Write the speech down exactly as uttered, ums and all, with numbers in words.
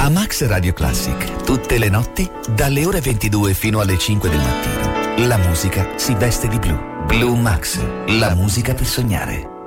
A Max Radio Classic, tutte le notti, dalle ore ventidue fino alle cinque del mattino, la musica si veste di blu. Blue Max, la musica per sognare.